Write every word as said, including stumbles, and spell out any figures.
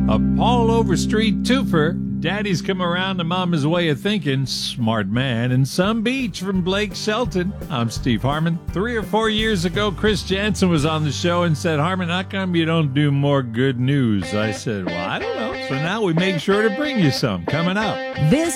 A Paul Overstreet twofer. Daddy's come around to Mama's way of thinking. Smart man. And some beach from Blake Shelton. I'm Steve Harmon. Three or four years ago, Chris Jansen was on the show and said, Harmon, how come you don't do more good news? I said, well, I don't know. So now we make sure to bring you some coming up. This